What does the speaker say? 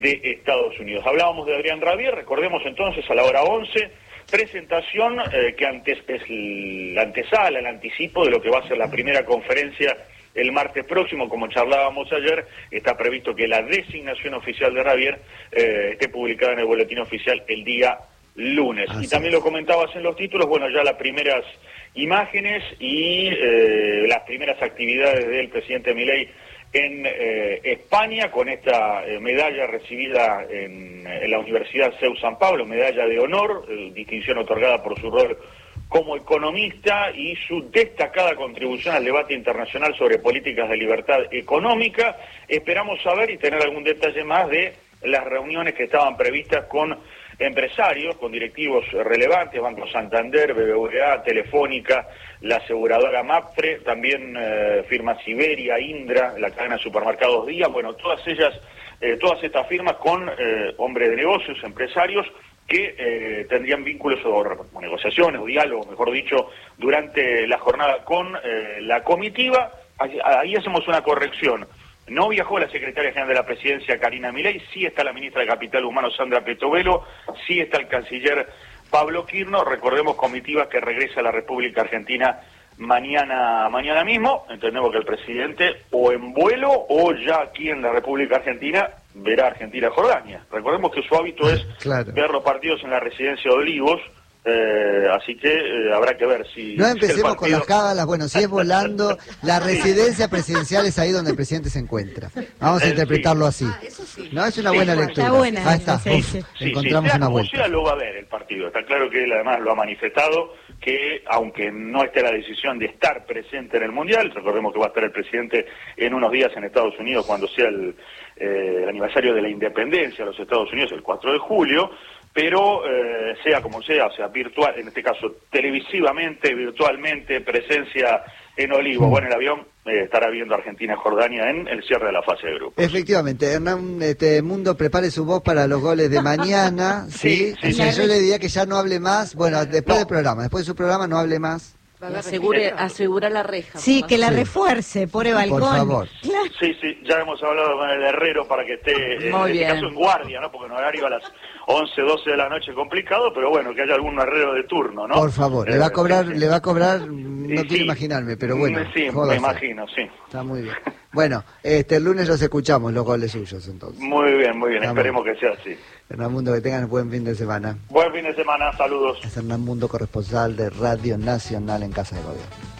de Estados Unidos. Hablábamos de Adrián Rabier, recordemos entonces a la hora 11, presentación que es la antesala, el anticipo de lo que va a ser la primera conferencia el martes próximo. Como charlábamos ayer, está previsto que la designación oficial de Rabier esté publicada en el boletín oficial el día lunes. Y también lo comentabas en los títulos, bueno, ya las primeras imágenes y las primeras actividades del presidente Milei en España, con esta medalla recibida en la Universidad CEU San Pablo, medalla de honor, distinción otorgada por su rol como economista y su destacada contribución al debate internacional sobre políticas de libertad económica. Esperamos saber y tener algún detalle más de las reuniones que estaban previstas con empresarios, con directivos relevantes, Banco Santander, BBVA, Telefónica, la aseguradora MAPFRE, también firmas Iberia, Indra, la cadena de supermercados Día, bueno, todas estas firmas con hombres de negocios, empresarios, que tendrían vínculos o negociaciones o diálogos, mejor dicho, durante la jornada con la comitiva. Ahí hacemos una corrección. No viajó la secretaria general de la Presidencia, Karina Milei, sí está la ministra de Capital Humano, Sandra Petovelo, sí está el canciller Pablo Quirno. Recordemos, comitiva que regresa a la República Argentina mañana mismo. Entendemos que el presidente o en vuelo o ya aquí en la República Argentina verá Argentina-Jordania. Recordemos que su hábito es ver los partidos en la residencia de Olivos. Así que habrá que ver si... No empecemos con las cábalas. Bueno, si es volando, la residencia presidencial es ahí donde el presidente se encuentra. Vamos a interpretarlo así. Eso sí. No, es una buena lectura. Está buena. Ahí está. Encontramos una vuelta. Sea, lo va a ver el partido. Está claro que él además lo ha manifestado, que aunque no esté la decisión de estar presente en el Mundial, recordemos que va a estar el presidente en unos días en Estados Unidos cuando sea el aniversario de la independencia de los Estados Unidos, el 4 de julio, pero sea como sea, o sea, virtual, en este caso televisivamente, virtualmente, presencia en Olivos o en el avión, estará viendo Argentina-Jordania en el cierre de la fase de grupos. Efectivamente, Hernán Mundo, prepare su voz para los goles de mañana, ¿sí? Yo le diría que ya no hable más, bueno, después del programa, después de su programa no hable más. Asegura la reja. Sí, que la refuerce, pobre balcón. Por favor. Sí, ya hemos hablado con el herrero para que esté, en este caso, en guardia, ¿no? Porque en horario a las 11, 12 de la noche complicado, pero bueno, que haya algún herrero de turno, ¿no? Por favor, le va a cobrar, no quiero imaginarme, pero bueno. Sí, me imagino, sí. Está muy bien. Bueno, el lunes los escuchamos, los goles suyos, entonces. Muy bien, esperemos que sea así. Hernán Mundo, que tengan buen fin de semana. Buen fin de semana, saludos. Es Hernán Mundo, corresponsal de Radio Nacional en Casa de Gobierno.